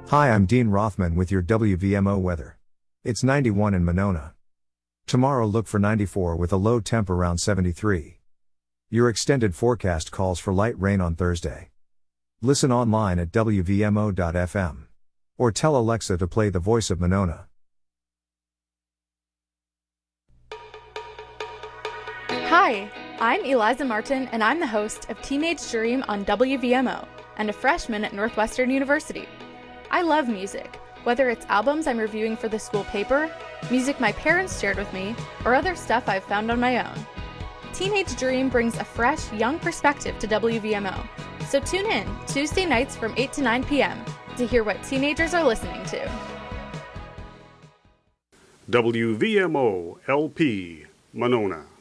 Hi, I'm Dean Rothman with your WVMO weather. It's 91 in Monona. Tomorrow look for 94 with a low temp around 73. Your extended forecast calls for light rain on Thursday. Listen online at WVMO.fm. Or tell Alexa to play The Voice of Monona. Hi, I'm Eliza Martin, and I'm the host of Teenage Dream on WVMO, and a freshman at Northwestern University. I love music, whether it's albums I'm reviewing for the school paper, music my parents shared with me, or other stuff I've found on my own. Teenage Dream brings a fresh, young perspective to WVMO, so tune in Tuesday nights from 8 to 9 p.m. to hear what teenagers are listening to. WVMO LP, Monona.